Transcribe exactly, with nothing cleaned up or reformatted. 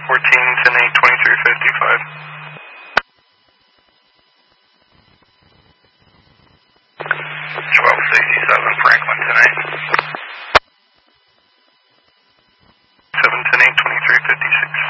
fourteen, ten eight, twenty-three fifty-five. twelve sixty-seven Franklin tonight.